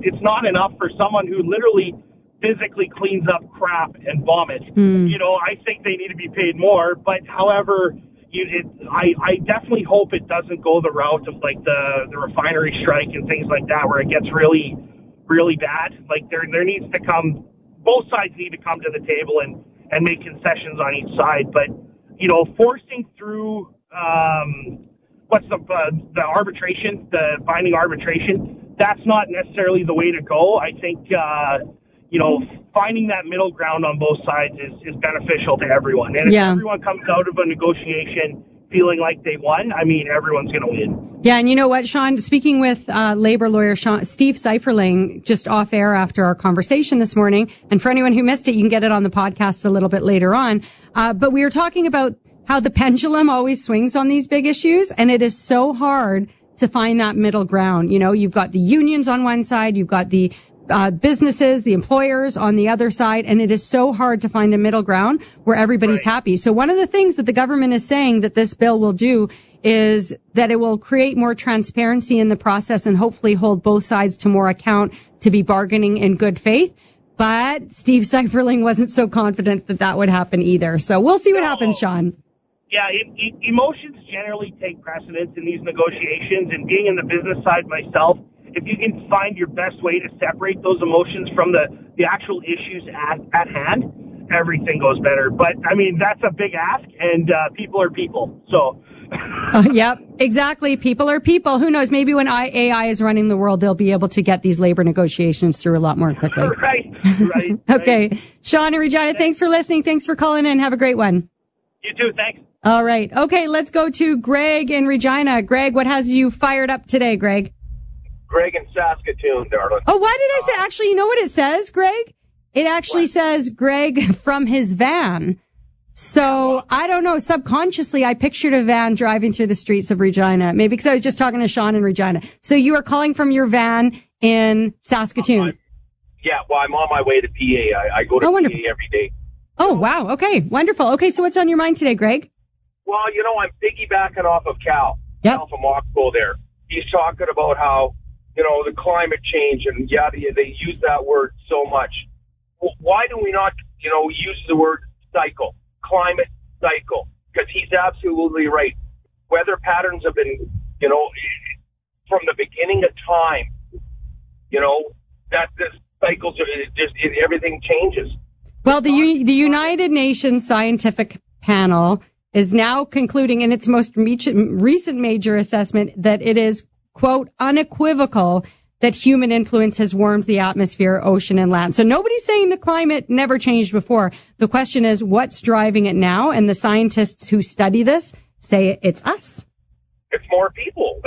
it's not enough for someone who literally physically cleans up crap and vomit. I think they need to be paid more. But however, I definitely hope it doesn't go the route of like the refinery strike and things like that, where it gets really, really bad. Like there needs to come, both sides need to come to the table and make concessions on each side. But forcing through the arbitration, the binding arbitration, that's not necessarily the way to go. I think finding that middle ground on both sides is beneficial to everyone. And if everyone comes out of a negotiation feeling like they won, I mean, everyone's going to win. Yeah, and you know what, Sean, speaking with labor lawyer Steve Seiferling just off air after our conversation this morning, and for anyone who missed it, you can get it on the podcast a little bit later on, but we were talking about how the pendulum always swings on these big issues, and it is so hard to find that middle ground. You've got the unions on one side, you've got the businesses, the employers on the other side, and it is so hard to find a middle ground where everybody's happy. So one of the things that the government is saying that this bill will do is that it will create more transparency in the process and hopefully hold both sides to more account to be bargaining in good faith. But Steve Seiferling wasn't so confident that would happen either. So we'll see what happens, Sean. Yeah, emotions generally take precedence in these negotiations, and being in the business side myself, if you can find your best way to separate those emotions from the actual issues at hand, everything goes better. But, I mean, that's a big ask, and people are people. So. Yep, exactly. People are people. Who knows? Maybe when AI is running the world, they'll be able to get these labor negotiations through a lot more quickly. Right. Okay. Sean and Regina, thanks for listening. Thanks for calling in. Have a great one. You too. Thanks. All right. Okay, let's go to Greg in Regina. Greg, what has you fired up today, Greg? Greg in Saskatoon, darling. Oh, why did I say? Actually, you know what it says, Greg? It actually says Greg from his van. So I don't know. Subconsciously, I pictured a van driving through the streets of Regina. Maybe because I was just talking to Sean in Regina. So you are calling from your van in Saskatoon. I'm on my way to PA. I go to PA every day. Oh, wow. Okay, wonderful. Okay, so what's on your mind today, Greg? Well, I'm piggybacking off of Cal. Yep. Cal from Oxbow there. He's talking about how, the climate change and they use that word so much. Why do we not, use the word cycle, climate cycle? Because he's absolutely right. Weather patterns have been, from the beginning of time, that the cycles, everything changes. Well, the United Nations Scientific Panel is now concluding in its most recent major assessment that it is, quote, unequivocal that human influence has warmed the atmosphere, ocean, and land. So nobody's saying the climate never changed before. The question is, what's driving it now? And the scientists who study this say it's us. It's more people.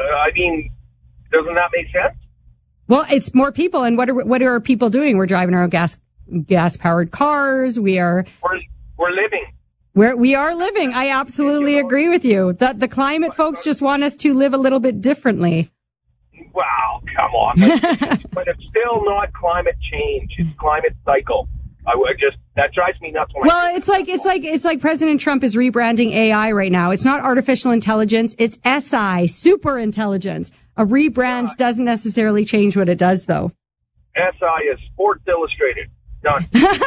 Doesn't that make sense? Well, it's more people. And what are our people doing? We're driving our own gas-powered cars. We're living. We are living. I absolutely agree with you. The climate folks just want us to live a little bit differently. Wow, come on. But it's still not climate change. It's climate cycle. That drives me nuts. It's like President Trump is rebranding AI right now. It's not artificial intelligence. It's SI, super intelligence. A rebrand doesn't necessarily change what it does, though. SI is Sports Illustrated. Done.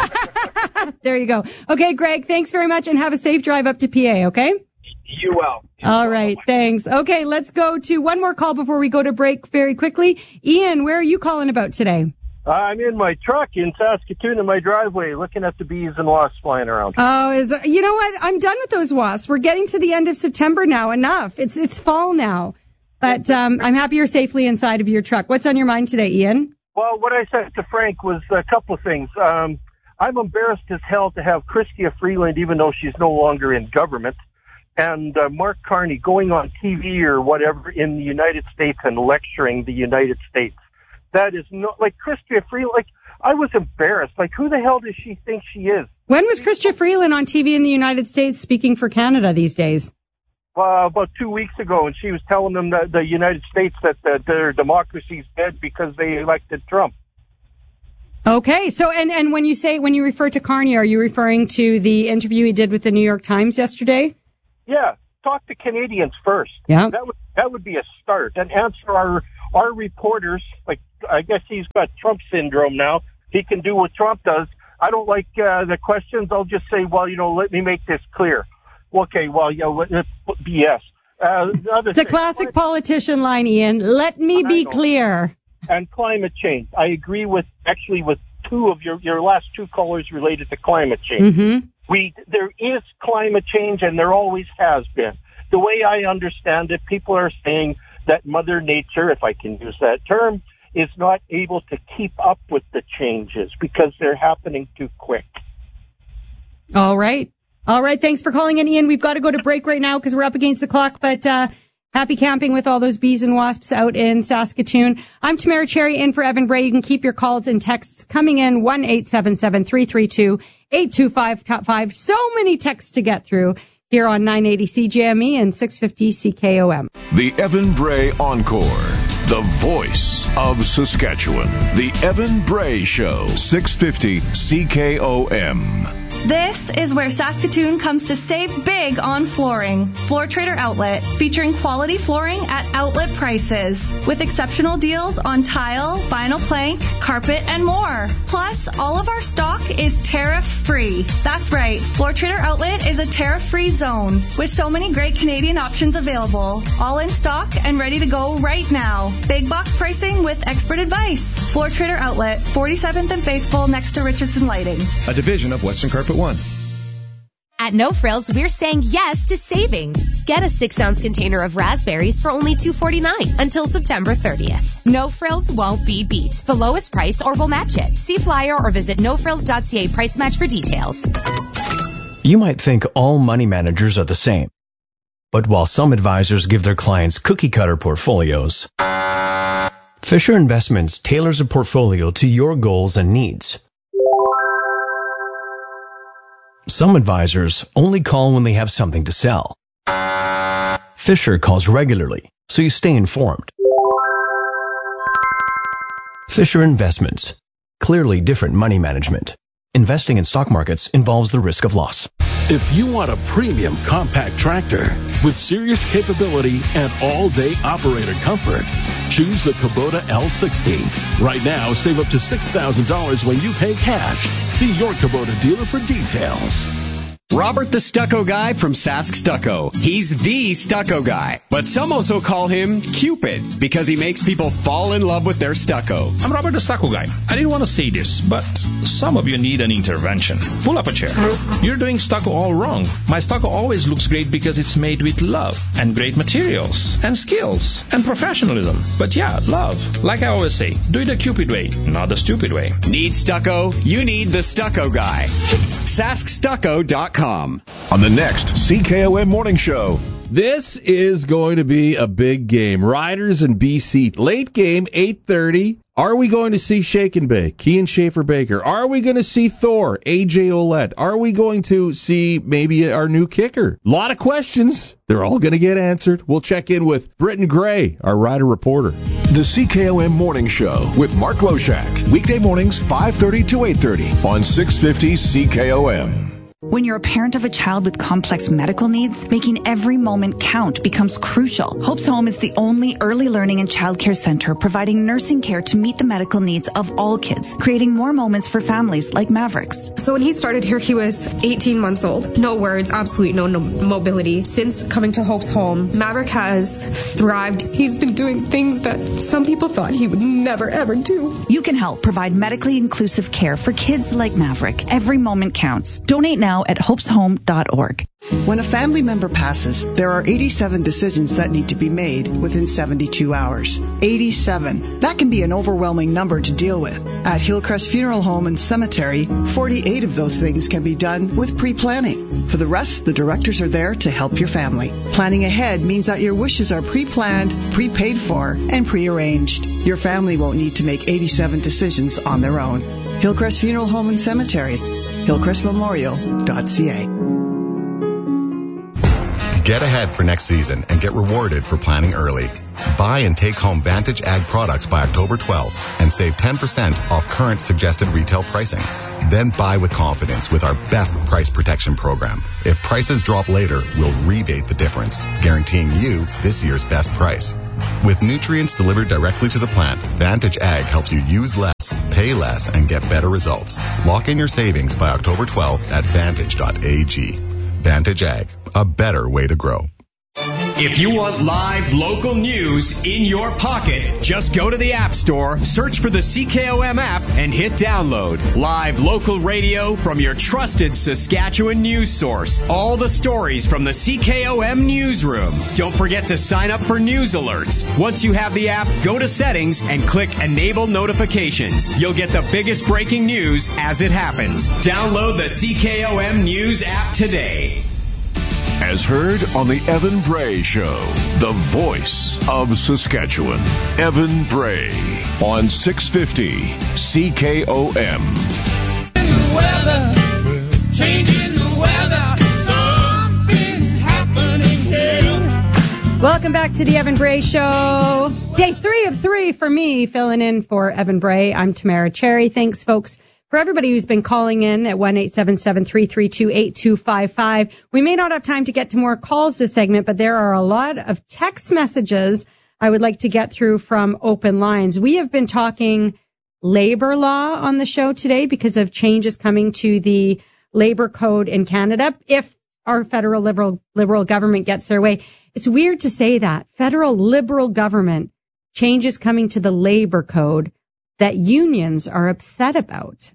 There you go. Okay, Greg, thanks very much, and have a safe drive up to PA, okay? You will. All right, thanks. Okay, let's go to one more call before we go to break very quickly. Ian, where are you calling about today? I'm in my truck in Saskatoon in my driveway looking at the bees and wasps flying around. Oh, you know what? I'm done with those wasps. We're getting to the end of September now. Enough. It's fall now. But I'm happy you're safely inside of your truck. What's on your mind today, Ian? Well, what I said to Frank was a couple of things. I'm embarrassed as hell to have Chrystia Freeland, even though she's no longer in government, and Mark Carney going on TV or whatever in the United States and lecturing the United States. That is not, like, Chrystia Freeland, I was embarrassed. Who the hell does she think she is? When was Chrystia Freeland on TV in the United States speaking for Canada these days? About 2 weeks ago, and she was telling them that the United States that their democracy's dead because they elected Trump. Okay, so and when you refer to Carney, are you referring to the interview he did with the New York Times yesterday? Yeah, talk to Canadians first. Yeah, that would be a start, and answer our reporters, like, I guess he's got Trump syndrome now. He can do what Trump does. I don't like the questions. I'll just say, well, let me make this clear. Okay, well, it's BS. It's a classic politician line, Ian. Let me be clear. And climate change. I agree with two of your last two callers related to climate change. Mm-hmm. There is climate change, and there always has been. The way I understand it, people are saying that Mother Nature, if I can use that term, is not able to keep up with the changes because they're happening too quick. All right. Thanks for calling in, Ian. We've got to go to break right now because we're up against the clock, but happy camping with all those bees and wasps out in Saskatoon. I'm Tamara Cherry in for Evan Bray. You can keep your calls and texts coming in 1-877-332-8255. So many texts to get through here on 980 CJME and 650 CKOM. The Evan Bray Encore. The voice of Saskatchewan. The Evan Bray Show. 650 CKOM. This is where Saskatoon comes to save big on flooring. Floor Trader Outlet, featuring quality flooring at outlet prices, with exceptional deals on tile, vinyl plank, carpet, and more. Plus, all of our stock is tariff-free. That's right, Floor Trader Outlet is a tariff-free zone, with so many great Canadian options available, all in stock and ready to go right now. Big box pricing with expert advice. Floor Trader Outlet, 47th and Faithful, next to Richardson Lighting. A division of Western Carpet One. At No Frills, we're saying yes to savings. Get a 6-ounce container of raspberries for only $2.49 until September 30th. No Frills won't be beat. The lowest price or we'll match it. See flyer or visit nofrills.ca price match for details. You might think all money managers are the same. But while some advisors give their clients cookie-cutter portfolios, Fisher Investments tailors a portfolio to your goals and needs. Some advisors only call when they have something to sell. Fisher calls regularly, so you stay informed. Fisher Investments. Clearly different money management. Investing in stock markets involves the risk of loss. If you want a premium compact tractor with serious capability and all-day operator comfort, choose the Kubota L60. Right now, save up to $6,000 when you pay cash. See your Kubota dealer for details. Robert the Stucco Guy from Sask Stucco. He's the stucco guy, but some also call him Cupid because he makes people fall in love with their stucco. I'm Robert the Stucco Guy. I didn't want to say this, but some of you need an intervention. Pull up a chair. You're doing stucco all wrong. My stucco always looks great because it's made with love and great materials and skills and professionalism. But yeah, love. Like I always say, do it the Cupid way, not the stupid way. Need stucco? You need the Stucco Guy. SaskStucco.com. On the next CKOM Morning Show. This is going to be a big game. Riders and BC. Late game, 8:30. Are we going to see Shake and Bake, Kian Schaefer-Baker? Are we going to see Thor, AJ Ouellette? Are we going to see maybe our new kicker? A lot of questions. They're all going to get answered. We'll check in with Britton Gray, our rider reporter. The CKOM Morning Show with Mark Loshak. Weekday mornings, 5:30 to 8:30 on 650 CKOM. When you're a parent of a child with complex medical needs, making every moment count becomes crucial. Hope's Home is the only early learning and childcare center providing nursing care to meet the medical needs of all kids, creating more moments for families like Mavericks. So when he started here, he was 18 months old. No words, absolutely no mobility. Since coming to Hope's Home, Maverick has thrived. He's been doing things that some people thought he would never, ever do. You can help provide medically inclusive care for kids like Maverick. Every moment counts. Donate now at hopeshome.org. When a family member passes, there are 87 decisions that need to be made within 72 hours. 87. That can be an overwhelming number to deal with. At Hillcrest Funeral Home and Cemetery, 48 of those things can be done with pre-planning. For the rest, the directors are there to help your family. Planning ahead means that your wishes are pre-planned, pre-paid for, and pre-arranged. Your family won't need to make 87 decisions on their own. Hillcrest Funeral Home and Cemetery, hillcrestmemorial.ca. Get ahead for next season and get rewarded for planning early. Buy and take home Vantage Ag products by October 12th and save 10% off current suggested retail pricing. Then buy with confidence with our best price protection program. If prices drop later, we'll rebate the difference, guaranteeing you this year's best price. With nutrients delivered directly to the plant, Vantage Ag helps you use less, pay less, and get better results. Lock in your savings by October 12th at vantage.ag. Vantage Ag, a better way to grow. If you want live local news in your pocket, just go to the App Store, search for the CKOM app, and hit download. Live local radio from your trusted Saskatchewan news source. All the stories from the CKOM newsroom. Don't forget to sign up for news alerts. Once you have the app, go to settings and click Enable Notifications. You'll get the biggest breaking news as it happens. Download the CKOM News app today. As heard on the Evan Bray Show, the voice of Saskatchewan. Evan Bray on 650 CKOM. Changing the weather, something's happening here. Welcome back to the Evan Bray Show. Day 3 of 3 for me, filling in for Evan Bray. I'm Tamara Cherry. Thanks, folks, for everybody who's been calling in at 1-877-332-8255. We may not have time to get to more calls this segment, but there are a lot of text messages I would like to get through from open lines. We have been talking labor law on the show today because of changes coming to the labor code in Canada. If our federal liberal government gets their way, it's weird to say that. Federal liberal government changes coming to the labor code that unions are upset about.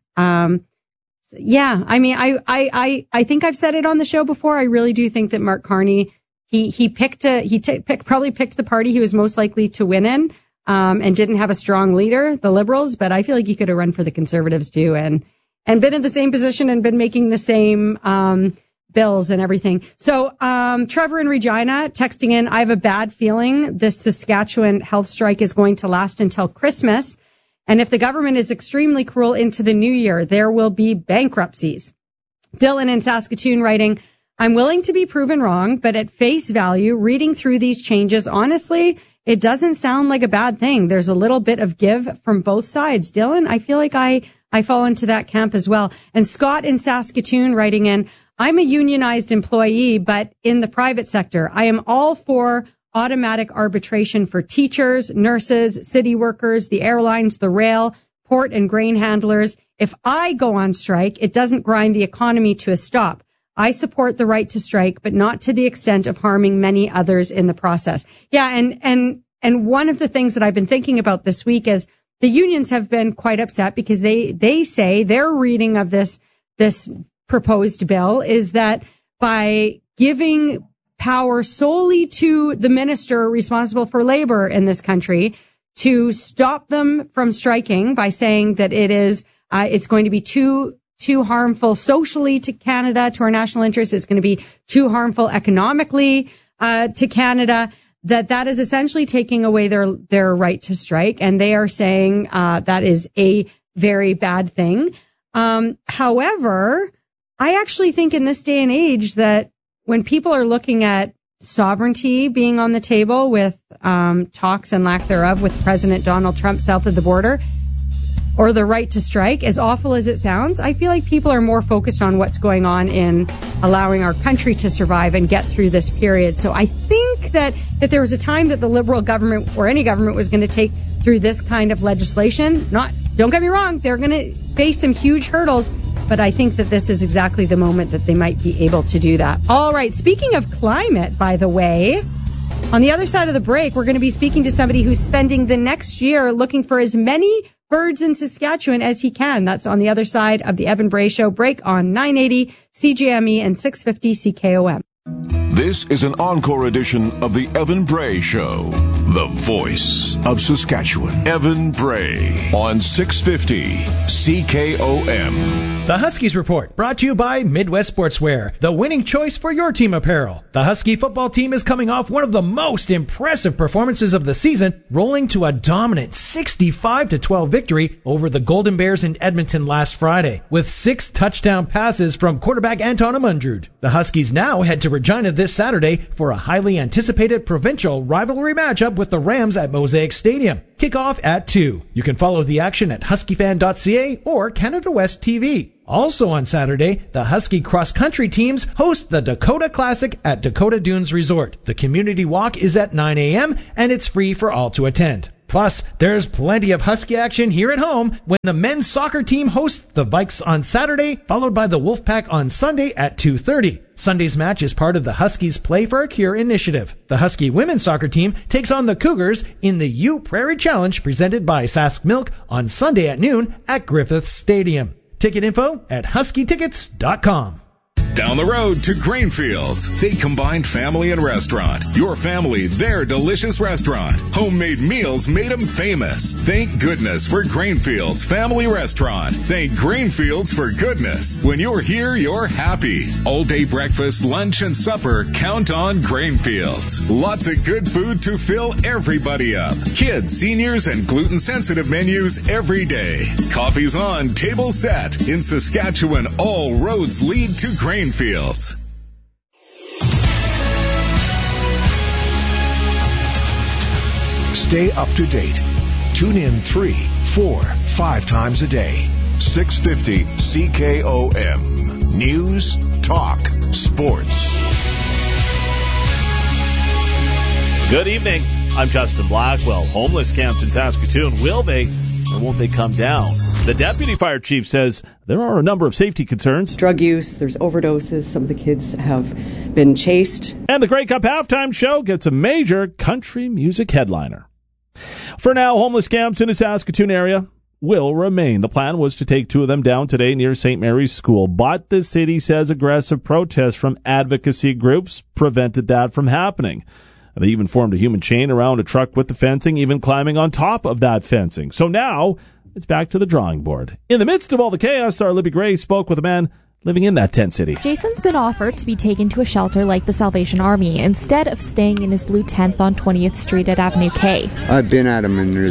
Yeah, I mean, I think I've said it on the show before. I really do think that Mark Carney, he probably picked the party he was most likely to win in, and didn't have a strong leader, the Liberals, but I feel like he could have run for the Conservatives too, and been in the same position and been making the same, bills and everything. So, Trevor in Regina texting in, I have a bad feeling this Saskatchewan health strike is going to last until Christmas. And if the government is extremely cruel into the new year, there will be bankruptcies. Dylan in Saskatoon writing, I'm willing to be proven wrong, but at face value, reading through these changes, honestly, it doesn't sound like a bad thing. There's a little bit of give from both sides. Dylan, I feel like I fall into that camp as well. And Scott in Saskatoon writing in, I'm a unionized employee, but in the private sector, I am all for automatic arbitration for teachers, nurses, city workers, the airlines, the rail, port and grain handlers. If I go on strike, it doesn't grind the economy to a stop. I support the right to strike, but not to the extent of harming many others in the process. Yeah, and one of the things that I've been thinking about this week is the unions have been quite upset because they say their reading of this proposed bill is that by giving power solely to the minister responsible for labor in this country to stop them from striking by saying that it's going to be too harmful socially to Canada, to our national interests. It's going to be too harmful economically to Canada. That is essentially taking away their right to strike, and they are saying that is a very bad thing. However, I actually think in this day and age that when people are looking at sovereignty being on the table with talks and lack thereof with President Donald Trump south of the border, or the right to strike, as awful as it sounds, I feel like people are more focused on what's going on in allowing our country to survive and get through this period. So I think that if there was a time that the Liberal government or any government was going to take through this kind of legislation, don't get me wrong, they're going to face some huge hurdles, but I think that this is exactly the moment that they might be able to do that. All right, speaking of climate, by the way, on the other side of the break, we're going to be speaking to somebody who's spending the next year looking for as many birds in Saskatchewan as he can. That's on the other side of the Evan Bray Show. Break on 980 CJME and 650 CKOM. This is an encore edition of the Evan Bray Show, the voice of Saskatchewan. Evan Bray on 650 CKOM. The Huskies Report, brought to you by Midwest Sportswear, the winning choice for your team apparel. The Husky football team is coming off one of the most impressive performances of the season, rolling to a dominant 65-12 victory over the Golden Bears in Edmonton last Friday, with 6 touchdown passes from quarterback Anton Amundrud. The Huskies now head to Regina this Saturday for a highly anticipated provincial rivalry matchup with the Rams at Mosaic Stadium. Kickoff at 2. You can follow the action at huskyfan.ca or Canada West TV. Also on Saturday, the Husky cross-country teams host the Dakota Classic at Dakota Dunes Resort. The community walk is at 9 a.m. and it's free for all to attend. Plus, there's plenty of Husky action here at home when the men's soccer team hosts the Vikes on Saturday, followed by the Wolfpack on Sunday at 2:30. Sunday's match is part of the Huskies Play for a Cure initiative. The Husky women's soccer team takes on the Cougars in the U Prairie Challenge presented by Sask Milk on Sunday at noon at Griffiths Stadium. Ticket info at huskytickets.com. Down the road to Grainfields. They combined family and restaurant. Your family, their delicious restaurant. Homemade meals made them famous. Thank goodness for Grainfields Family Restaurant. Thank Grainfields for goodness. When you're here, you're happy. All day breakfast, lunch, and supper. Count on Grainfields. Lots of good food to fill everybody up. Kids, seniors, and gluten-sensitive menus every day. Coffee's on, table set. In Saskatchewan, all roads lead to Grainfields. Stay up to date. Tune in 3, 4, 5 times a day. 650 CKOM. News, talk, sports. Good evening. I'm Justin Blackwell. Homeless camps in Saskatoon. Will they or won't they come down? The deputy fire chief says there are a number of safety concerns. Drug use, there's overdoses, some of the kids have been chased. And the Grey Cup halftime show gets a major country music headliner. For now, homeless camps in the Saskatoon area will remain. The plan was to take 2 of them down today near St. Mary's School, but the city says aggressive protests from advocacy groups prevented that from happening. They even formed a human chain around a truck with the fencing, even climbing on top of that fencing. So now it's back to the drawing board. In the midst of all the chaos, our Libby Gray spoke with a man living in that tent city. Jason's been offered to be taken to a shelter like the Salvation Army instead of staying in his blue tent on 20th Street at Avenue K. I've been at them and there's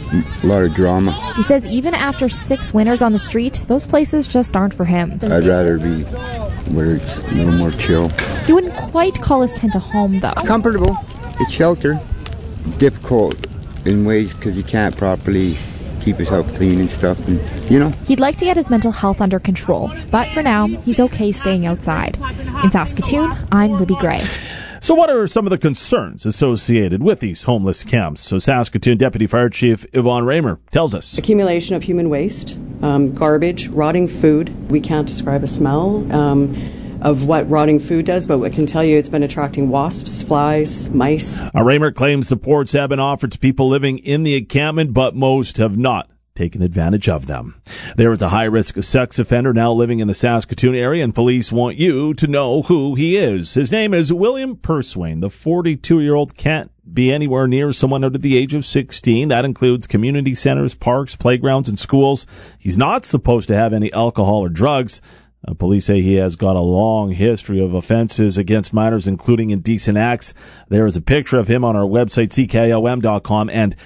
a lot of drama. He says even after 6 winters on the street, those places just aren't for him. I'd rather be where it's a little more chill. He wouldn't quite call his tent a home, though. Comfortable. It's shelter. Difficult in ways because you can't properly keep yourself clean and stuff, and He'd like to get his mental health under control, but for now, he's okay staying outside. In Saskatoon, I'm Libby Gray. So what are some of the concerns associated with these homeless camps? So Saskatoon Deputy Fire Chief Yvonne Raymer tells us. Accumulation of human waste, garbage, rotting food. We can't describe a smell of what rotting food does, but I can tell you it's been attracting wasps, flies, mice. Raymer claims supports have been offered to people living in the encampment, but most have not taken advantage of them. There is a high-risk sex offender now living in the Saskatoon area, and police want you to know who he is. His name is William Purswain. The 42-year-old can't be anywhere near someone under the age of 16. That includes community centers, parks, playgrounds, and schools. He's not supposed to have any alcohol or drugs. Police say he has got a long history of offenses against minors, including indecent acts. There is a picture of him on our website, CKOM.com and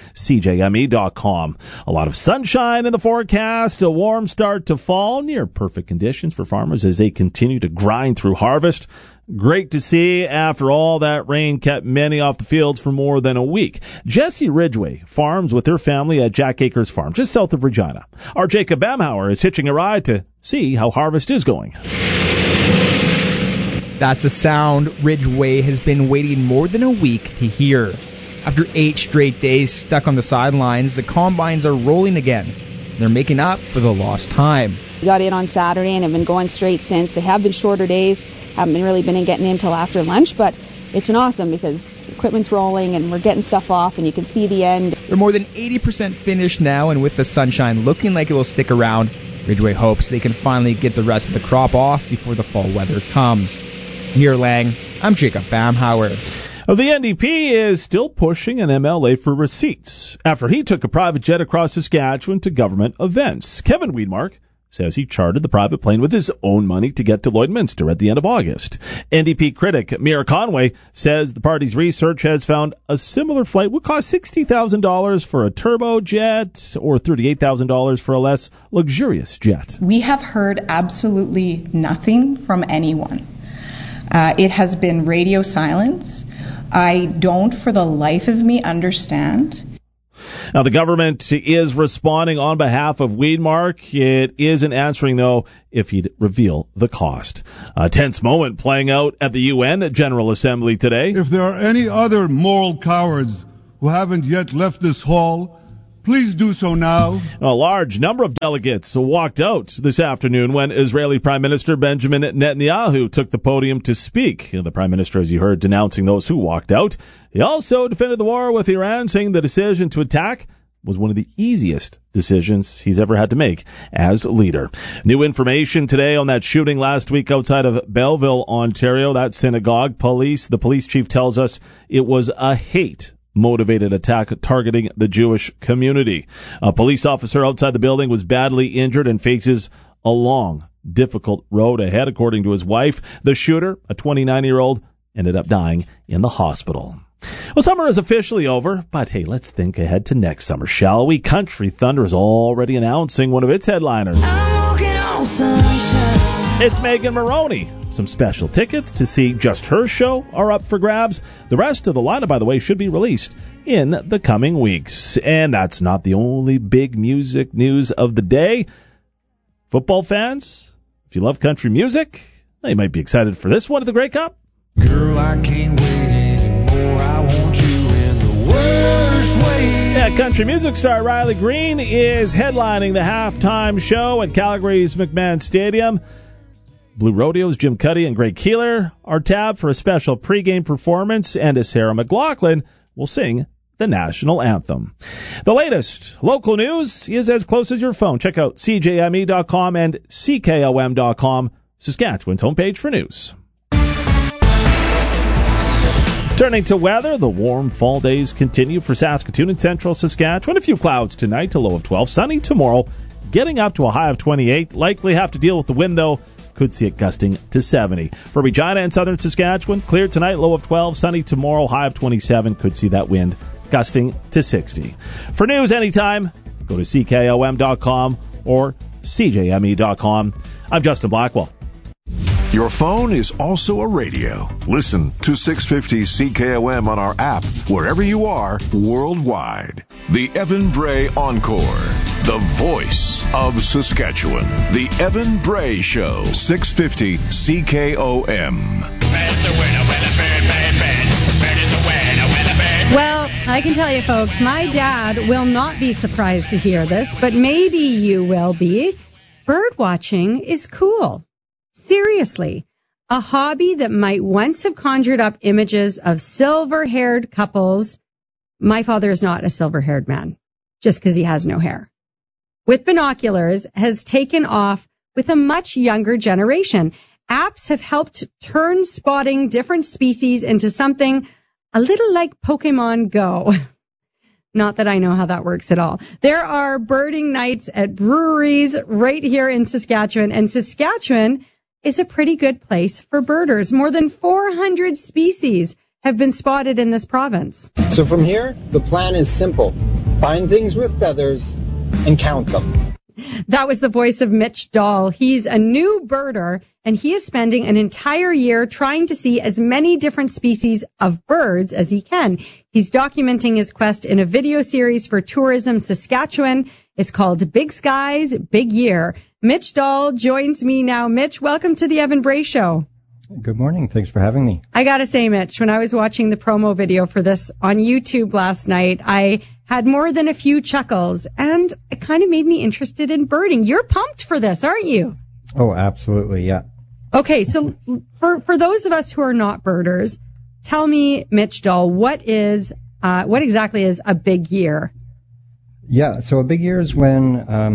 CJME.com. A lot of sunshine in the forecast, a warm start to fall, near perfect conditions for farmers as they continue to grind through harvest. Great to see after all that rain kept many off the fields for more than a week. Jessie Ridgway farms with her family at Jack Acres Farm, just south of Regina. Our Jacob Bamhauer is hitching a ride to see how harvest is going. That's a sound Ridgway has been waiting more than a week to hear. After 8 straight days stuck on the sidelines, the combines are rolling again. They're making up for the lost time. We got in on Saturday and have been going straight since. They have been shorter days, haven't been really been getting in until after lunch, but it's been awesome because equipment's rolling and we're getting stuff off and you can see the end. They're more than 80% finished now, and with the sunshine looking like it will stick around, Ridgway hopes they can finally get the rest of the crop off before the fall weather comes. Near Lang, I'm Jacob Bamhauer. The NDP is still pushing an MLA for receipts after he took a private jet across Saskatchewan to government events. Kevin Weidmark says he chartered the private plane with his own money to get to Lloydminster at the end of August. NDP critic Mayor Conway says the party's research has found a similar flight would cost $60,000 for a turbojet or $38,000 for a less luxurious jet. We have heard absolutely nothing from anyone. It has been radio silence. I don't for the life of me understand. Now, the government is responding on behalf of Weedmark. It isn't answering, though, if he'd reveal the cost. A tense moment playing out at the UN General Assembly today. If there are any other moral cowards who haven't yet left this hall, please do so now. A large number of delegates walked out this afternoon when Israeli Prime Minister Benjamin Netanyahu took the podium to speak. The Prime Minister, as you heard, denouncing those who walked out. He also defended the war with Iran, saying the decision to attack was one of the easiest decisions he's ever had to make as leader. New information today on that shooting last week outside of Belleville, Ontario, that synagogue. The police chief tells us it was a hate-motivated attack targeting the Jewish community. A police officer outside the building was badly injured and faces a long, difficult road ahead, according to his wife. The shooter, a 29-year-old, ended up dying in the hospital. Well, summer is officially over, but hey, let's think ahead to next summer, shall we? Country Thunder is already announcing one of its headliners. It's Megan Maroney. Some special tickets to see just her show are up for grabs. The rest of the lineup, by the way, should be released in the coming weeks. And that's not the only big music news of the day. Football fans, if you love country music, you might be excited for this one at the Grey Cup. Girl, I can't wait anymore. I want you in the worst way. Yeah, country music star Riley Green is headlining the halftime show at Calgary's McMahon Stadium. Blue Rodeo's Jim Cuddy and Greg Keeler are tabbed for a special pregame performance, and as Sarah McLachlan will sing the national anthem. The latest local news is as close as your phone. Check out CJME.com and CKOM.com, Saskatchewan's homepage for news. Turning to weather, the warm fall days continue for Saskatoon and central Saskatchewan. A few clouds tonight, a low of 12. Sunny tomorrow, getting up to a high of 28. Likely have to deal with the wind, though. Could see it gusting to 70. For Regina and southern Saskatchewan, clear tonight, low of 12. Sunny tomorrow, high of 27. Could see that wind gusting to 60. For news anytime, go to CKOM.com or CJME.com. I'm Justin Blackwell. Your phone is also a radio. Listen to 650 CKOM on our app wherever you are worldwide. The Evan Bray Encore, the voice of Saskatchewan. The Evan Bray Show, 650 CKOM. Well, I can tell you, folks, my dad will not be surprised to hear this, but maybe you will be. Bird watching is cool. Seriously, a hobby that might once have conjured up images of silver-haired couples. My father is not a silver-haired man, just because he has no hair. With binoculars, has taken off with a much younger generation. Apps have helped turn spotting different species into something a little like Pokemon Go. Not that I know how that works at all. There are birding nights at breweries right here in Saskatchewan, and Saskatchewan is a pretty good place for birders. More than 400 species have been spotted in this province. So from here, the plan is simple. Find things with feathers and count them. That was the voice of Mitch Dahl. He's a new birder, and he is spending an entire year trying to see as many different species of birds as he can. He's documenting his quest in a video series for Tourism Saskatchewan. It's called Big Skies, Big Year. Mitch Dahl joins me now. Mitch, welcome to the Evan Bray Show. Good morning. Thanks for having me. I got to say, Mitch, when I was watching the promo video for this on YouTube last night, I had more than a few chuckles, and it kind of made me interested in birding. You're pumped for this, aren't you? Oh, absolutely, yeah. Okay, so for those of us who are not birders, tell me, Mitch Dahl, what exactly is a big year? Yeah, so a big year is when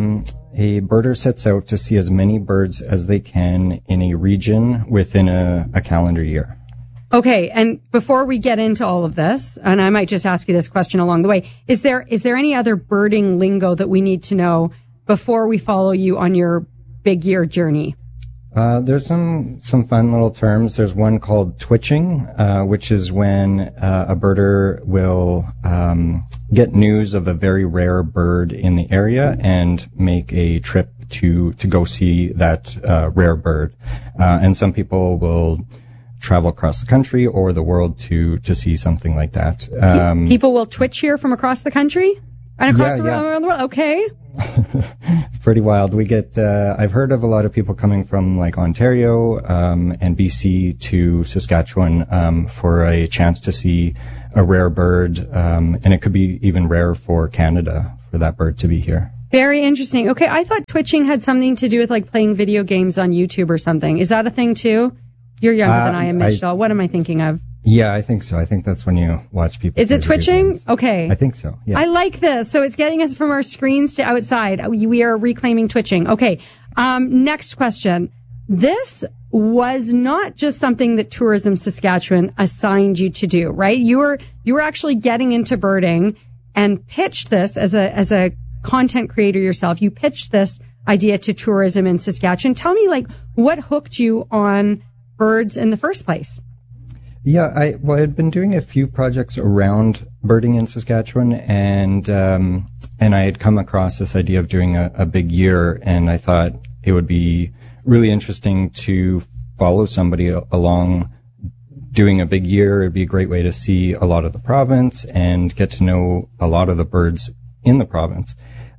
a birder sets out to see as many birds as they can in a region within a calendar year. Okay, and before we get into all of this, and I might just ask you this question along the way, is there any other birding lingo that we need to know before we follow you on your big year journey? There's some fun little terms. There's one called twitching, which is when a birder will get news of a very rare bird in the area and make a trip to go see that rare bird. And some people will travel across the country or the world to see something like that. People will twitch here from across the country? And across around the world. Okay. It's pretty wild. We get, I've heard of a lot of people coming from like Ontario, and BC to Saskatchewan, for a chance to see a rare bird. And it could be even rare for Canada for that bird to be here. Very interesting. Okay. I thought twitching had something to do with like playing video games on YouTube or something. Is that a thing too? You're younger than I am, Mitch Dahl. What am I thinking of? Yeah, I think so. I think that's when you watch people. Is it twitching? Okay. I think so. Yeah. I like this. So it's getting us from our screens to outside. We are reclaiming twitching. Okay. Next question. This was not just something that Tourism Saskatchewan assigned you to do, right? You were actually getting into birding and pitched this as a content creator yourself. You pitched this idea to tourism in Saskatchewan. Tell me, like, what hooked you on birds in the first place? Yeah, I had been doing a few projects around birding in Saskatchewan, and I had come across this idea of doing a big year, and I thought it would be really interesting to follow somebody along doing a big year. It'd be a great way to see a lot of the province and get to know a lot of the birds in the province.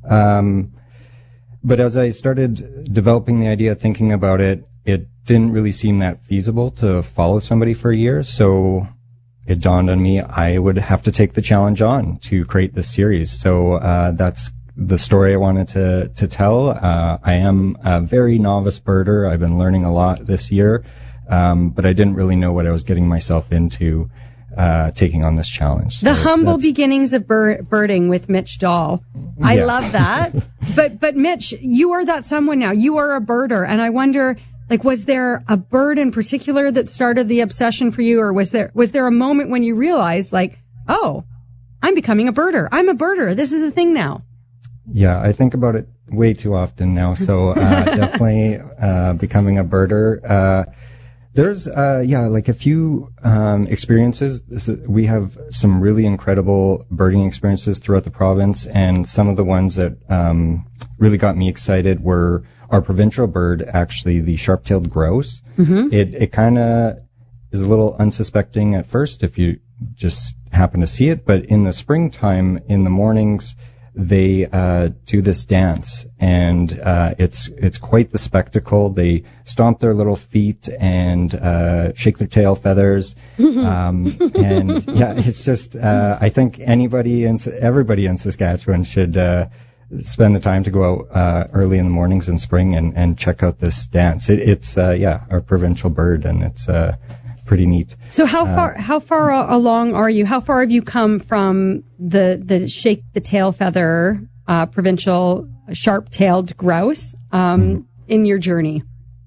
But as I started developing the idea, thinking about it, it didn't really seem that feasible to follow somebody for a year. So it dawned on me I would have to take the challenge on to create this series. So that's the story I wanted to tell. I am a very novice birder. I've been learning a lot this year, but I didn't really know what I was getting myself into taking on this challenge. The humble beginnings of birding with Mitch Dahl. I love that. But Mitch, you are that someone now. You are a birder, and I wonder, like, was there a bird in particular that started the obsession for you, or was there a moment when you realized, like, oh, I'm becoming a birder. I'm a birder. This is a thing now. Yeah, I think about it way too often now. So definitely becoming a birder. There's like a few experiences. We have some really incredible birding experiences throughout the province, and some of the ones that really got me excited were our provincial bird, actually, the sharp-tailed grouse. Mm-hmm. It kind of is a little unsuspecting at first if you just happen to see it, but in the springtime, in the mornings, they do this dance, and it's quite the spectacle. They stomp their little feet and shake their tail feathers, and yeah, it's just I think everybody in Saskatchewan should spend the time to go out early in the mornings in spring and check out this dance. It's our provincial bird, and it's pretty neat. So how far along are you? How far have you come from the shake the tail feather provincial sharp-tailed grouse in your journey?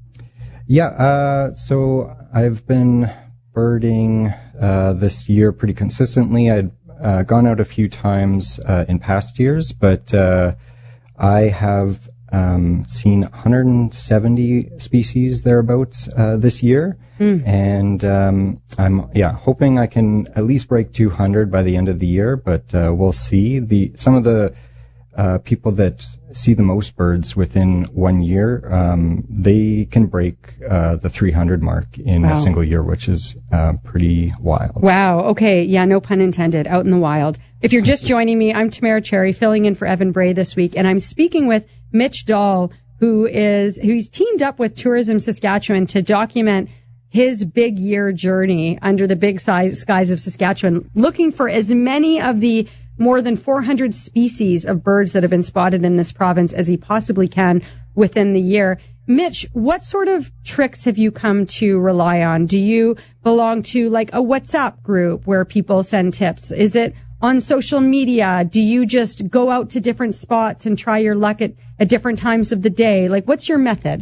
Yeah, so I've been birding this year pretty consistently. I'd gone out a few times in past years, but I have seen 170 species thereabouts this year, and I'm hoping I can at least break 200 by the end of the year, but we'll see. Some of the people that see the most birds within 1 year, they can break the 300 mark in a single year, which is pretty wild. Wow. Okay. Yeah, no pun intended. Out in the wild. If you're just joining me, I'm Tamara Cherry, filling in for Evan Bray this week, and I'm speaking with Mitch Dahl, who's teamed up with Tourism Saskatchewan to document his big year journey under the big skies of Saskatchewan, looking for as many of the more than 400 species of birds that have been spotted in this province as he possibly can within the year. Mitch, what sort of tricks have you come to rely on? Do you belong to like a WhatsApp group where people send tips? Is it on social media? Do you just go out to different spots and try your luck at different times of the day? Like, what's your method?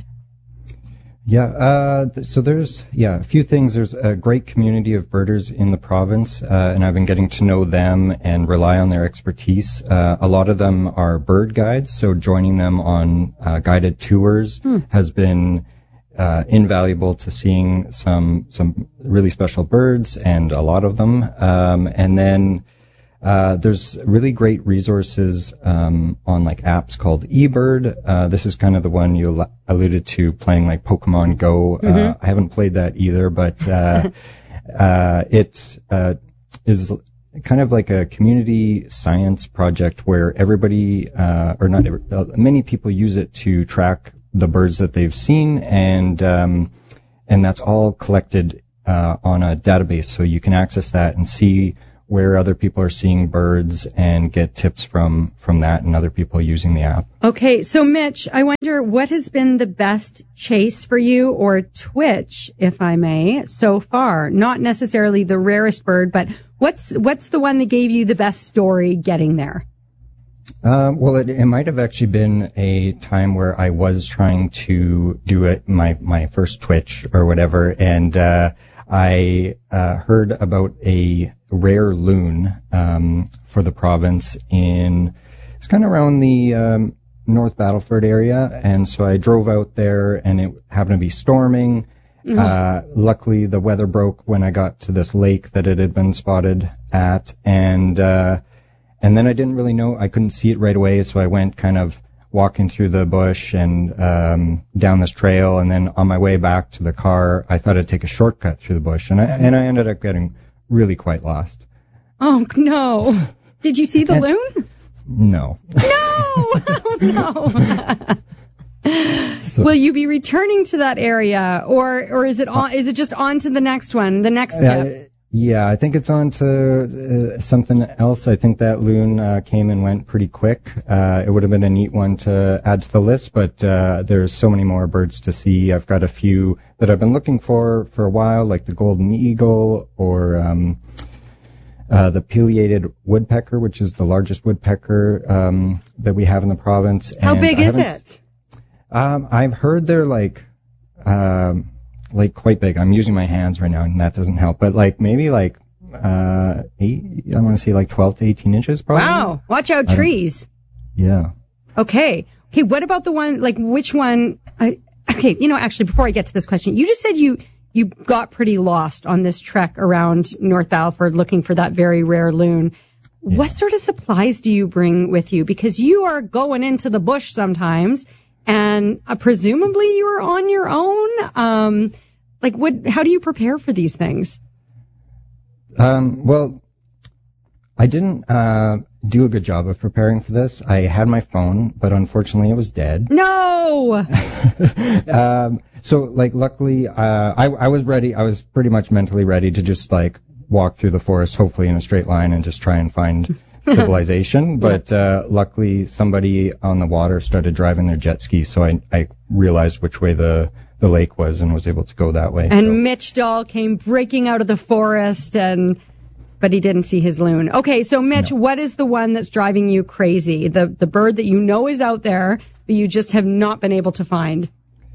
Yeah, so there's a few things. There's a great community of birders in the province, and I've been getting to know them and rely on their expertise. A lot of them are bird guides, so joining them on guided tours has been invaluable to seeing some really special birds, and a lot of them. And then there's really great resources on like apps called eBird. This is kind of the one you alluded to, playing like Pokemon Go. I haven't played that either, but it is kind of like a community science project where everybody, many people use it to track the birds that they've seen, and that's all collected on a database, so you can access that and see where other people are seeing birds and get tips from that and other people using the app. Okay, so Mitch, I wonder what has been the best chase for you, or twitch, if I may, so far? Not necessarily the rarest bird, but what's the one that gave you the best story getting there? Well, it might have actually been a time where I was trying to do it, my first twitch or whatever, and I heard about a rare loon for the province it's kind of around the North Battleford area, and so I drove out there, and it happened to be storming. Luckily, the weather broke when I got to this lake that it had been spotted at, and then I didn't really know, I couldn't see it right away, so I went kind of walking through the bush and down this trail, and then on my way back to the car, I thought I'd take a shortcut through the bush, and I ended up getting really quite lost. Oh, no. Did you see the loon? No. No! Oh, no. So, will you be returning to that area, or is it just on to the next one, the next step? Yeah, I think it's on to something else. I think that loon came and went pretty quick. It would have been a neat one to add to the list, but there's so many more birds to see. I've got a few that I've been looking for a while, like the golden eagle or the pileated woodpecker, which is the largest woodpecker that we have in the province. How big is it? I've heard they're like quite big. I'm using my hands right now, and that doesn't help. But maybe 8. I want to say 12 to 18 inches, probably. Wow! Watch out, trees. Yeah. Okay. What about the one? Which one? Actually, before I get to this question, you just said you got pretty lost on this trek around North Battleford looking for that very rare loon. Yeah. What sort of supplies do you bring with you? Because you are going into the bush sometimes. And presumably you are on your own. How do you prepare for these things? Well, I didn't do a good job of preparing for this. I had my phone, but unfortunately it was dead. No. So luckily, I was ready. I was pretty much mentally ready to just walk through the forest, hopefully in a straight line, and just try and find civilization, but luckily somebody on the water started driving their jet ski, so I realized which way the lake was and was able to go that way. And Mitch Dahl came breaking out of the forest, but he didn't see his loon. Okay, so Mitch, What is the one that's driving you crazy? The bird that you know is out there, but you just have not been able to find?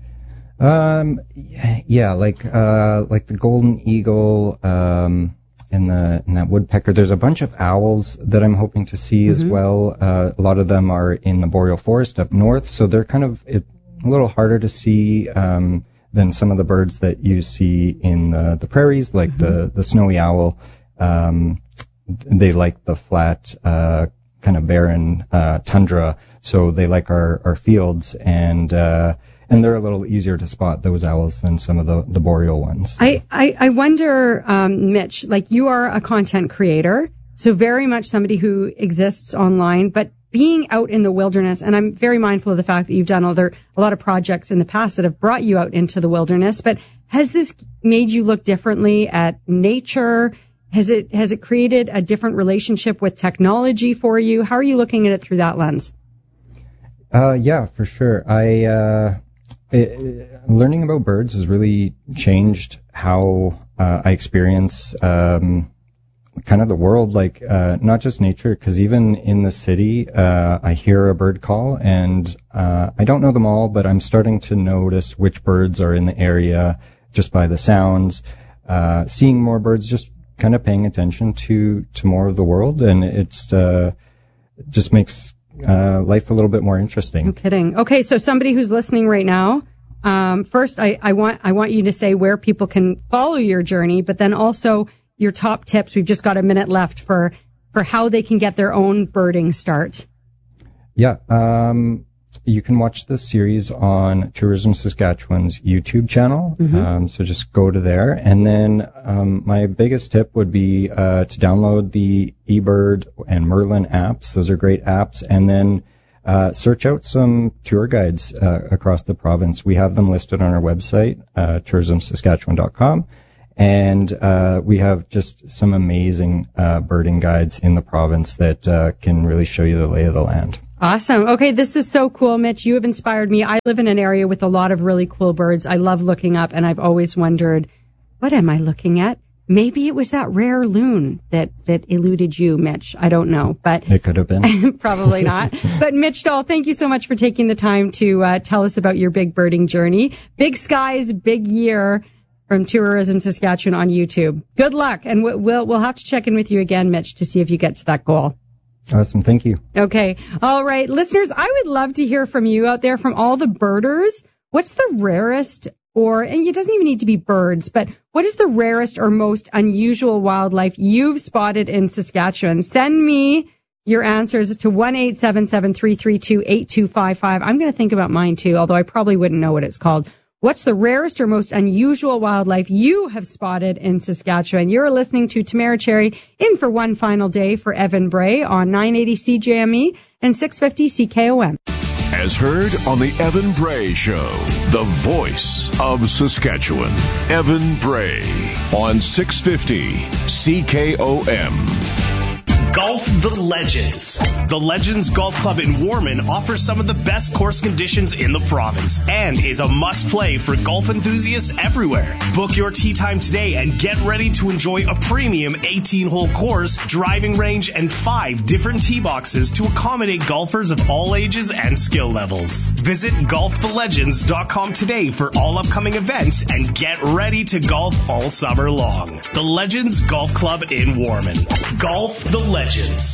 Yeah, like the golden eagle, in that woodpecker. There's a bunch of owls that I'm hoping to see as well. A lot of them are in the boreal forest up north, so they're kind of a little harder to see than some of the birds that you see in the prairies, like the snowy owl. They like the flat, kind of barren tundra, so they like our fields, and they're a little easier to spot, those owls, than some of the boreal ones. I wonder, Mitch, you are a content creator, so very much somebody who exists online, but being out in the wilderness, and I'm very mindful of the fact that you've done a lot of projects in the past that have brought you out into the wilderness, but has this made you look differently at nature? Has it created a different relationship with technology for you? How are you looking at it through that lens? Yeah, for sure. Learning about birds has really changed how I experience kind of the world, not just nature, because even in the city, I hear a bird call, and I don't know them all, but I'm starting to notice which birds are in the area just by the sounds, seeing more birds, just kind of paying attention to more of the world, and it's just makes life a little bit more interesting. No kidding. Okay, so somebody who's listening right now, first I want you to say where people can follow your journey, but then also your top tips. We've just got a minute left for how they can get their own birding start. Yeah. You can watch the series on Tourism Saskatchewan's YouTube channel. So just go to there. And then my biggest tip would be to download the eBird and Merlin apps. Those are great apps. And then search out some tour guides across the province. We have them listed on our website, tourismsaskatchewan.com. And we have just some amazing birding guides in the province that can really show you the lay of the land. Awesome. Okay, this is so cool, Mitch. You have inspired me. I live in an area with a lot of really cool birds. I love looking up, and I've always wondered, what am I looking at? Maybe it was that rare loon that eluded you, Mitch. I don't know, but it could have been. Probably not. But Mitch Dahl, thank you so much for taking the time to tell us about your big birding journey. Big skies, big year from Tourism Saskatchewan on YouTube. Good luck, and we'll have to check in with you again, Mitch, to see if you get to that goal. Awesome. Thank you. Okay. All right. Listeners, I would love to hear from you out there, from all the birders. What's the rarest, and it doesn't even need to be birds, but what is the rarest or most unusual wildlife you've spotted in Saskatchewan? Send me your answers to 1-877-332-8255. I'm going to think about mine too, although I probably wouldn't know what it's called. What's the rarest or most unusual wildlife you have spotted in Saskatchewan? You're listening to Tamara Cherry in for one final day for Evan Bray on 980 CJME and 650 CKOM. As heard on the Evan Bray Show, the voice of Saskatchewan. Evan Bray on 650 CKOM. Golf the Legends. The Legends Golf Club in Warman offers some of the best course conditions in the province and is a must-play for golf enthusiasts everywhere. Book your tee time today and get ready to enjoy a premium 18-hole course, driving range, and 5 different tee boxes to accommodate golfers of all ages and skill levels. Visit golfthelegends.com today for all upcoming events and get ready to golf all summer long. The Legends Golf Club in Warman. Golf the Legends.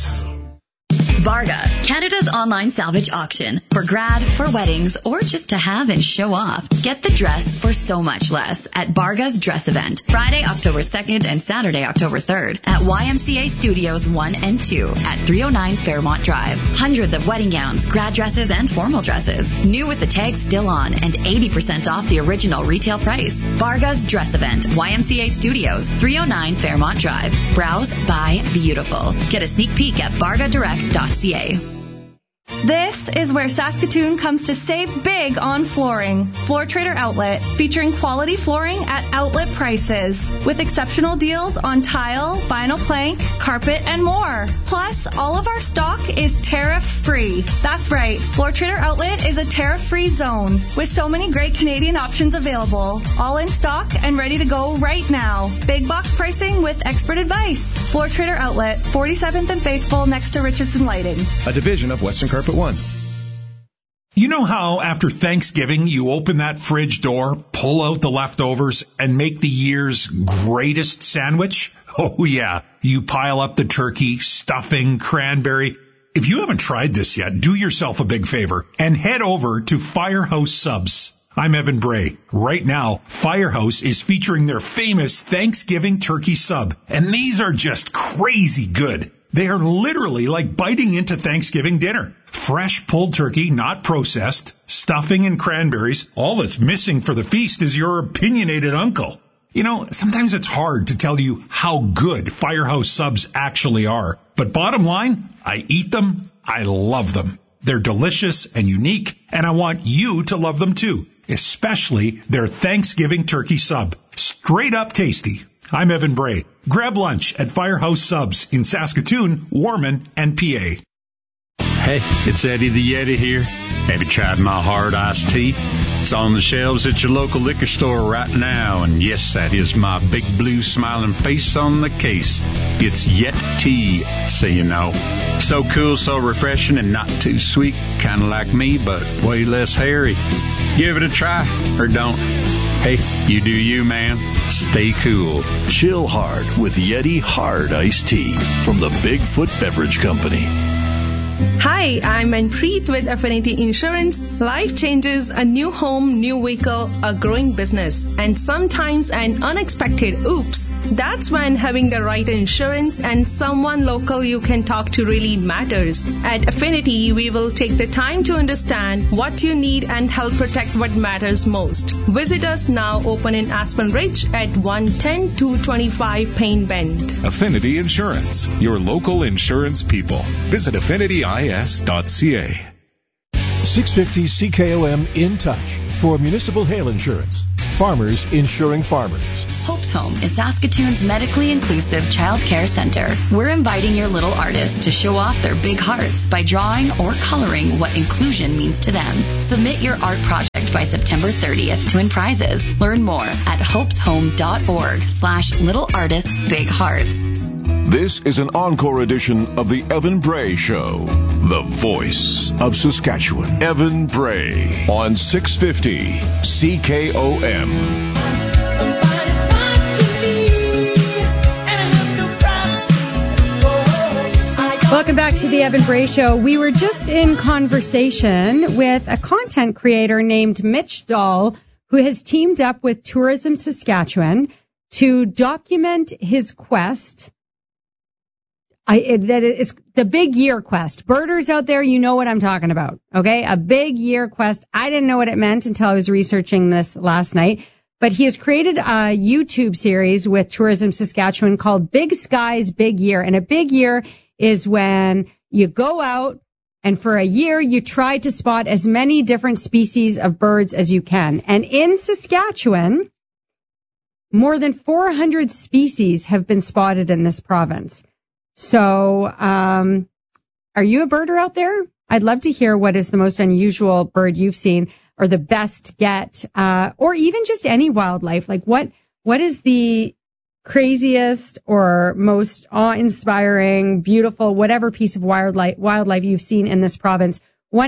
Barga, Canada's online salvage auction. For grad, for weddings, or just to have and show off. Get the dress for so much less at Barga's Dress Event. Friday, October 2nd and Saturday, October 3rd at YMCA Studios 1 and 2 at 309 Fairmont Drive. Hundreds of wedding gowns, grad dresses, and formal dresses. New with the tags still on and 80% off the original retail price. Barga's Dress Event, YMCA Studios, 309 Fairmont Drive. Browse, buy, beautiful. Get a sneak peek at bargadirect.ca. This is where Saskatoon comes to save big on flooring. Floor Trader Outlet, featuring quality flooring at outlet prices, with exceptional deals on tile, vinyl plank, carpet, and more. Plus, all of our stock is tariff-free. That's right, Floor Trader Outlet is a tariff-free zone, with so many great Canadian options available, all in stock and ready to go right now. Big box pricing with expert advice. Floor Trader Outlet, 47th and Faithful, next to Richardson Lighting. A division of Western Carpet One. You know how after Thanksgiving you open that fridge door, pull out the leftovers, and make the year's greatest sandwich? Oh yeah, you pile up the turkey, stuffing, cranberry. If you haven't tried this yet, do yourself a big favor and head over to Firehouse Subs. I'm Evan Bray. Right now, Firehouse is featuring their famous Thanksgiving turkey sub, and these are just crazy good. They are literally like biting into Thanksgiving dinner. Fresh pulled turkey, not processed, stuffing and cranberries. All that's missing for the feast is your opinionated uncle. You know, sometimes it's hard to tell you how good Firehouse Subs actually are. But bottom line, I eat them, I love them. They're delicious and unique, and I want you to love them too, especially their Thanksgiving turkey sub. Straight up tasty. I'm Evan Bray. Grab lunch at Firehouse Subs in Saskatoon, Warman, and PA. Hey, it's Eddie the Yeti here. Have you tried my hard iced tea? It's on the shelves at your local liquor store right now. And yes, that is my big blue smiling face on the case. It's Yeti, so you know. So cool, so refreshing, and not too sweet. Kind of like me, but way less hairy. Give it a try, or don't. Hey, you do you, man. Stay cool. Chill hard with Yeti Hard Iced Tea from the Bigfoot Beverage Company. Hi, I'm Manpreet with Affinity Insurance. Life changes, a new home, new vehicle, a growing business, and sometimes an unexpected oops. That's when having the right insurance and someone local you can talk to really matters. At Affinity, we will take the time to understand what you need and help protect what matters most. Visit us now, open in Aspen Ridge at 110-225 Payne Bend. Affinity Insurance, your local insurance people. Visit affinityis.ca. 650 CKOM In Touch for municipal hail insurance. Farmers insuring farmers. Hope's Home is Saskatoon's medically inclusive child care center. We're inviting your little artists to show off their big hearts by drawing or coloring what inclusion means to them. Submit your art project by September 30th to win prizes. Learn more at hopeshome.org/littleartistsbighearts. This is an encore edition of the Evan Bray Show, the voice of Saskatchewan. Evan Bray on 650 CKOM. Welcome back to the Evan Bray Show. We were just in conversation with a content creator named Mitch Dahl, who has teamed up with Tourism Saskatchewan to document his quest. That is the big year quest. Birders out there, you know what I'm talking about. Okay. A big year quest. I didn't know what it meant until I was researching this last night, but he has created a YouTube series with Tourism Saskatchewan called Big Skies, Big Year. And a big year is when you go out and for a year you try to spot as many different species of birds as you can. And in Saskatchewan, more than 400 species have been spotted in this province. So, are you a birder out there? I'd love to hear what is the most unusual bird you've seen or the best get, or even just any wildlife. Like what is the craziest or most awe-inspiring, beautiful, whatever piece of wildlife you've seen in this province?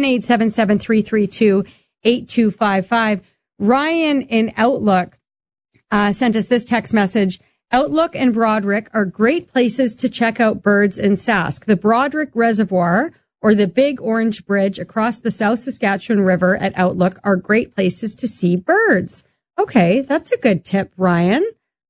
1-877-332-8255. Ryan in Outlook, sent us this text message. Outlook and Broderick are great places to check out birds in Sask. The Broderick Reservoir or the Big Orange Bridge across the South Saskatchewan River at Outlook are great places to see birds. Okay, that's a good tip, Ryan.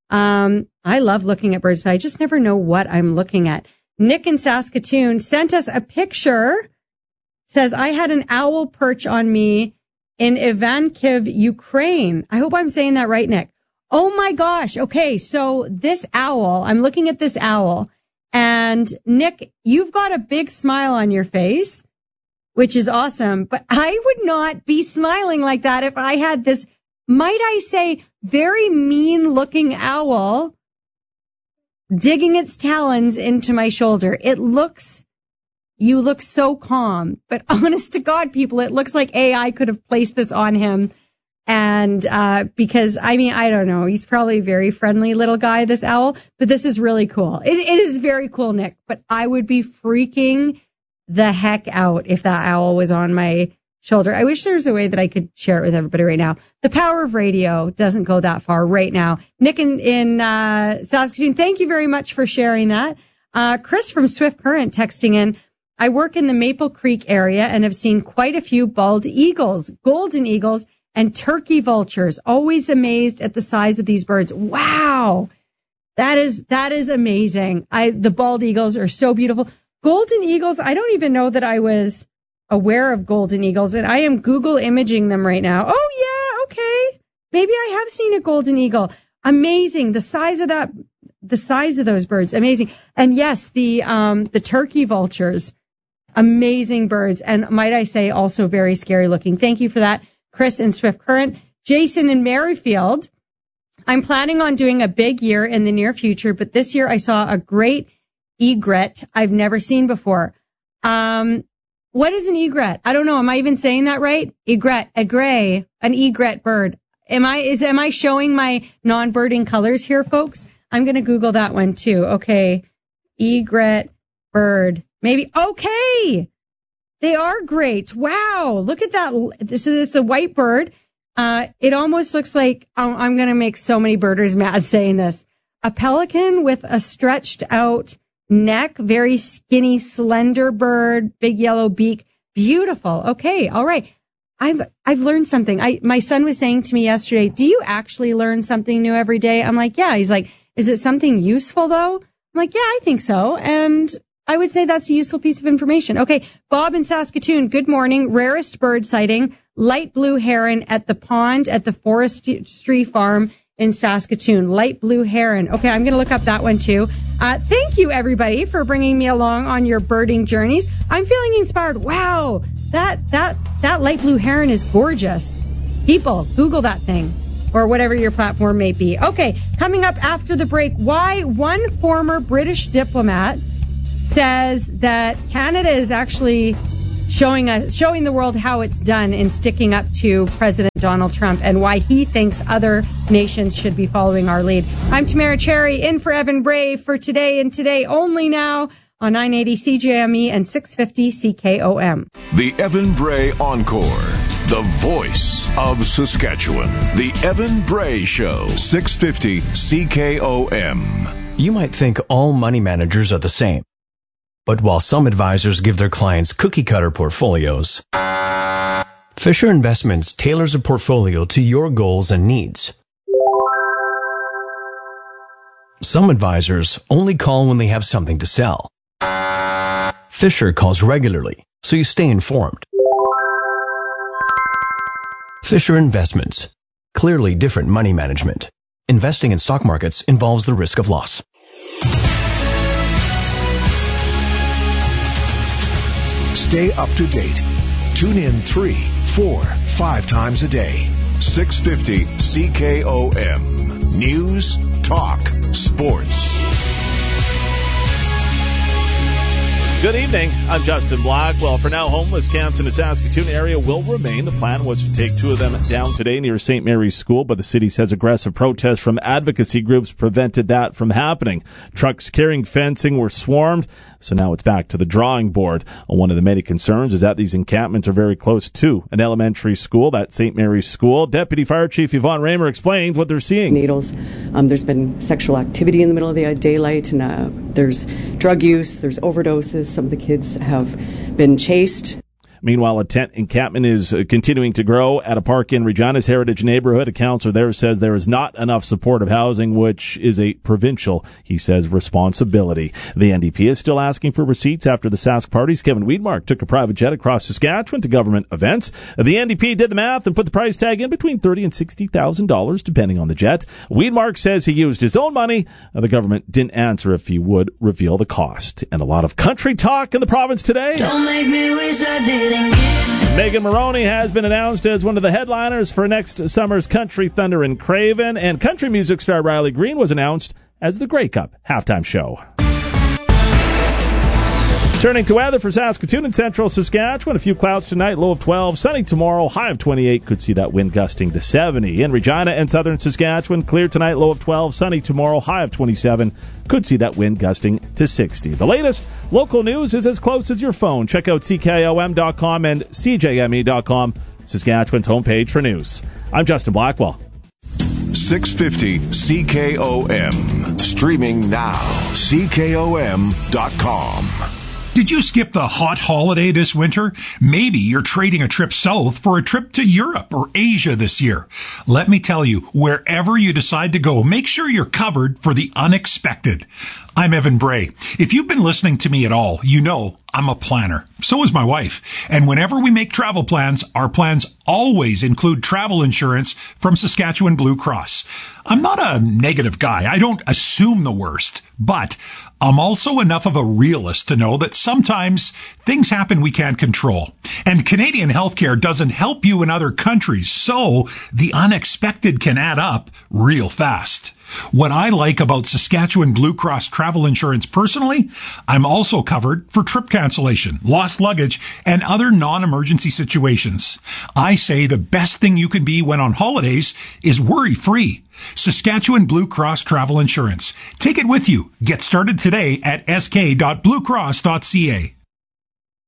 I love looking at birds, but I just never know what I'm looking at. Nick in Saskatoon sent us a picture. Says, I had an owl perch on me in Ivankiv, Ukraine. I hope I'm saying that right, Nick. Oh my gosh. Okay. So this owl, I'm looking at this owl, and Nick, you've got a big smile on your face, which is awesome, but I would not be smiling like that if I had this, might I say, very mean looking owl digging its talons into my shoulder. You look so calm, but honest to God, people, it looks like AI could have placed this on him. And, because, I mean, I don't know. He's probably a very friendly little guy, this owl, but this is really cool. It is very cool, Nick, but I would be freaking the heck out if that owl was on my shoulder. I wish there was a way that I could share it with everybody right now. The power of radio doesn't go that far right now. Nick in Saskatoon, thank you very much for sharing that. Chris from Swift Current texting in, I work in the Maple Creek area and have seen quite a few bald eagles, golden eagles, and turkey vultures. Always amazed at the size of these birds. Wow. That is amazing. The bald eagles are so beautiful. Golden eagles, I don't even know that I was aware of golden eagles, and I am Google imaging them right now. Oh yeah, okay. Maybe I have seen a golden eagle. Amazing. The size of those birds, amazing. And yes, the turkey vultures, amazing birds, and might I say also very scary looking. Thank you for that, Chris in Swift Current. Jason in Merrifield, I'm planning on doing a big year in the near future, but this year I saw a great egret I've never seen before. What is an egret? I don't know. Am I even saying that right? Egret, an egret bird. Am I showing my non-birding colors here, folks? I'm going to Google that one too. Okay. Egret bird. Maybe. Okay. They are great. Wow. Look at that. This is a white bird. It almost looks like, I'm going to make so many birders mad saying this. A pelican with a stretched out neck, very skinny, slender bird, big yellow beak. Beautiful. Okay. All right. I've learned something. My son was saying to me yesterday, do you actually learn something new every day? I'm like, yeah. He's like, is it something useful though? I'm like, yeah, I think so. And I would say that's a useful piece of information. Okay. Bob in Saskatoon, good morning. Rarest bird sighting, light blue heron at the pond at the Forestry Farm in Saskatoon. Light blue heron. Okay, I'm going to look up that one too. Thank you, everybody, for bringing me along on your birding journeys. I'm feeling inspired. Wow, that light blue heron is gorgeous. People, Google that thing, or whatever your platform may be. Okay, coming up after the break, why one former British diplomat says that Canada is actually showing the world how it's done in sticking up to President Donald Trump, and why he thinks other nations should be following our lead. I'm Tamara Cherry, in for Evan Bray for today, and today only now on 980 CJME and 650 CKOM. The Evan Bray Encore, the voice of Saskatchewan. The Evan Bray Show, 650 CKOM. You might think all money managers are the same. But while some advisors give their clients cookie-cutter portfolios, Fisher Investments tailors a portfolio to your goals and needs. Some advisors only call when they have something to sell. Fisher calls regularly, so you stay informed. Fisher Investments. Clearly different money management. Investing in stock markets involves the risk of loss. Stay up to date. Tune in 3, 4, 5 times a day. 650 CKOM. News, talk, sports. Good evening. I'm Justin Blackwell. For now, homeless camps in the Saskatoon area will remain. The plan was to take 2 of them down today near St. Mary's School, but the city says aggressive protests from advocacy groups prevented that from happening. Trucks carrying fencing were swarmed, so now it's back to the drawing board. One of the many concerns is that these encampments are very close to an elementary school, that St. Mary's School. Deputy Fire Chief Yvonne Raymer explains what they're seeing. Needles. There's been sexual activity in the middle of the daylight, and there's drug use, there's overdoses. Some of the kids have been chased. Meanwhile, a tent encampment is continuing to grow at a park in Regina's Heritage neighborhood. A counselor there says there is not enough supportive housing, which is a provincial, he says, responsibility. The NDP is still asking for receipts after the Sask parties. Kevin Weidmark took a private jet across Saskatchewan to government events. The NDP did the math and put the price tag in between $30,000 and $60,000, depending on the jet. Weidmark says he used his own money. The government didn't answer if he would reveal the cost. And a lot of country talk in the province today. Don't make me wish I did. Megan Moroney has been announced as one of the headliners for next summer's Country Thunder in Craven, and country music star Riley Green was announced as the Grey Cup halftime show. Turning to weather for Saskatoon and central Saskatchewan, a few clouds tonight, low of 12, sunny tomorrow, high of 28, could see that wind gusting to 70. In Regina and southern Saskatchewan, clear tonight, low of 12, sunny tomorrow, high of 27, could see that wind gusting to 60. The latest local news is as close as your phone. Check out CKOM.com and CJME.com, Saskatchewan's homepage for news. I'm Justin Blackwell. 650 CKOM. Streaming now. CKOM.com. Did you skip the hot holiday this winter? Maybe you're trading a trip south for a trip to Europe or Asia this year. Let me tell you, wherever you decide to go, make sure you're covered for the unexpected. I'm Evan Bray. If you've been listening to me at all, you know I'm a planner. So is my wife. And whenever we make travel plans, our plans always include travel insurance from Saskatchewan Blue Cross. I'm not a negative guy. I don't assume the worst. But I'm also enough of a realist to know that sometimes things happen we can't control. And Canadian healthcare doesn't help you in other countries, so the unexpected can add up real fast. What I like about Saskatchewan Blue Cross travel insurance personally, I'm also covered for trip cancellation, lost luggage, and other non-emergency situations. I say the best thing you can be when on holidays is worry-free. Saskatchewan Blue Cross Travel Insurance. Take it with you. Get started today at sk.bluecross.ca.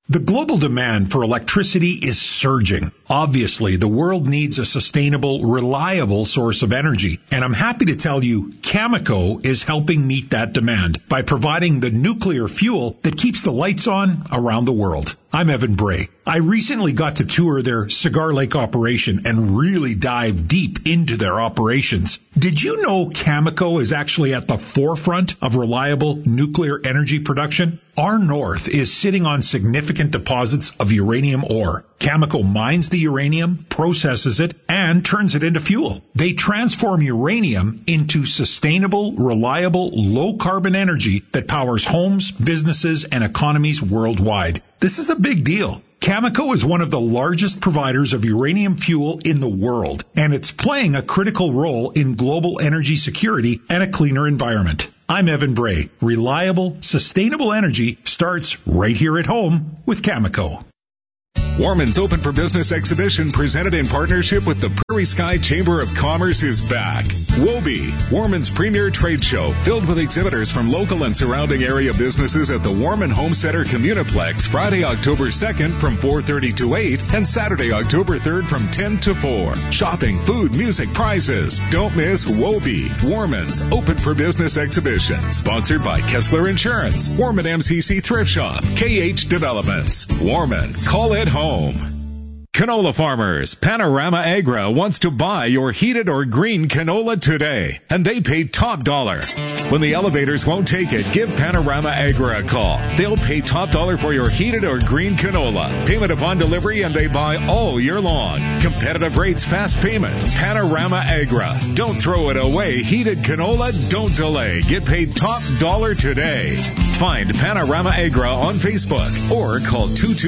The global demand for electricity is surging. Obviously, the world needs a sustainable, reliable source of energy. And I'm happy to tell you, Cameco is helping meet that demand by providing the nuclear fuel that keeps the lights on around the world. I'm Evan Bray. I recently got to tour their Cigar Lake operation and really dive deep into their operations. Did you know Cameco is actually at the forefront of reliable nuclear energy production? Our north is sitting on significant deposits of uranium ore. Cameco mines the uranium, processes it, and turns it into fuel. They transform uranium into sustainable, reliable, low-carbon energy that powers homes, businesses, and economies worldwide. This is a big deal. Cameco is one of the largest providers of uranium fuel in the world, and it's playing a critical role in global energy security and a cleaner environment. I'm Evan Bray. Reliable, sustainable energy starts right here at home with Cameco. Warman's Open for Business exhibition, presented in partnership with the Prairie Sky Chamber of Commerce, is back. WOBE, Warman's premier trade show, filled with exhibitors from local and surrounding area businesses at the Warman Home Center Communiplex, Friday, October 2nd from 4:30 to 8, and Saturday, October 3rd from 10 to 4. Shopping, food, music, prizes. Don't miss WOBE, Warman's Open for Business exhibition, sponsored by Kessler Insurance, Warman MCC Thrift Shop, KH Developments. Warman, call it home. Canola farmers, Panorama Agra wants to buy your heated or green canola today, and they pay top dollar. When the elevators won't take it, give Panorama Agra a call. They'll pay top dollar for your heated or green canola. Payment upon delivery, and they buy all year long. Competitive rates, fast payment. Panorama Agra. Don't throw it away. Heated canola, don't delay. Get paid top dollar today. Find Panorama Agra on Facebook or call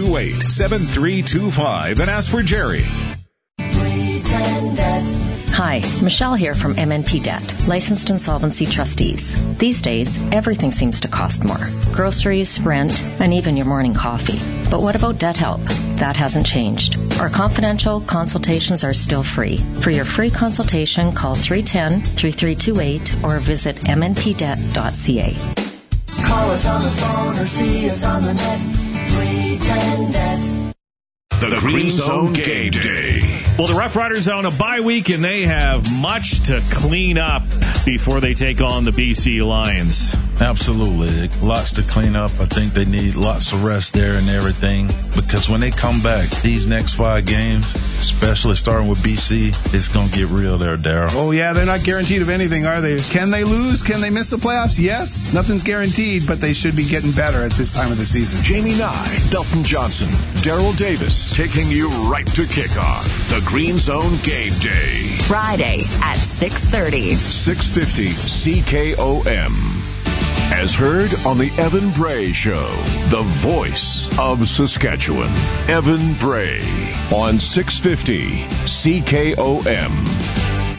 228-7325 and ask for Jerry. Hi, Michelle here from MNP Debt, licensed insolvency trustees. These days, everything seems to cost more. Groceries, rent, and even your morning coffee. But what about debt help? That hasn't changed. Our confidential consultations are still free. For your free consultation, call 310-3328 or visit mnpdebt.ca. Call us on the phone or see us on the net. 310-DEBT. The Green Zone Game Day. Well, the Rough Riders are on a bye week, and they have much to clean up before they take on the BC Lions. Absolutely. Lots to clean up. I think they need lots of rest there and everything, because when they come back, these next 5 games, especially starting with BC, it's going to get real there, Darryl. Oh, yeah, they're not guaranteed of anything, are they? Can they lose? Can they miss the playoffs? Yes. Nothing's guaranteed, but they should be getting better at this time of the season. Jamie Nye, Dalton Johnson, Daryl Davis, taking you right to kickoff. The Green Zone Game Day. Friday at 6:30. 650 CKOM. As heard on the Evan Bray Show, the voice of Saskatchewan. Evan Bray on 650 CKOM.